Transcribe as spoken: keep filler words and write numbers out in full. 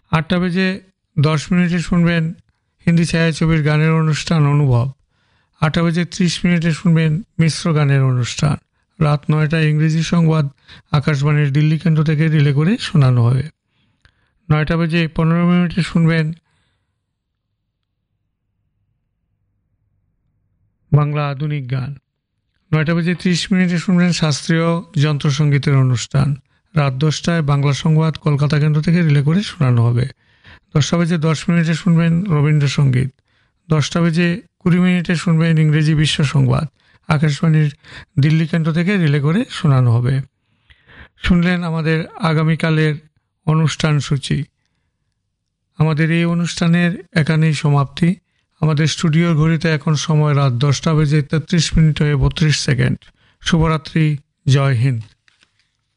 আটটা বেজে দশ মিনিটে শুনবেন হিন্দি ছায়াছবির গানের অনুষ্ঠান অনুভব। আটটা বেজে ত্রিশ মিনিটে শুনবেন মিশ্র গানের অনুষ্ঠান। রাত নয়টায় ইংরেজি সংবাদ আকাশবাণীর দিল্লি কেন্দ্র থেকে রিলে করে শোনানো হবে। নয়টা বেজে পনেরো মিনিটে শুনবেন বাংলা আধুনিক গান। নয়টা বেজে ত্রিশ মিনিটে শুনবেন শাস্ত্রীয় যন্ত্রসঙ্গীতের অনুষ্ঠান। রাত দশটায় বাংলা সংবাদ কলকাতা কেন্দ্র থেকে রিলে করে শোনানো হবে। দশটা বেজে দশ মিনিটে শুনবেন রবীন্দ্রসঙ্গীত। দশটা বেজে কুড়ি মিনিটে শুনবেন ইংরেজি বিশ্ব সংবাদ আকাশবাণীর দিল্লি কেন্দ্র থেকে রিলে করে শোনানো হবে। শুনলেন আমাদের আগামীকালের অনুষ্ঠান সূচি। আমাদের এই অনুষ্ঠানের এখানেই সমাপ্তি। আমাদের স্টুডিওর ঘড়িতে এখন সময় রাত দশটা বেজে তেত্রিশ মিনিট হয়ে বত্রিশ সেকেন্ড। শুভরাত্রি, জয় হিন্দ।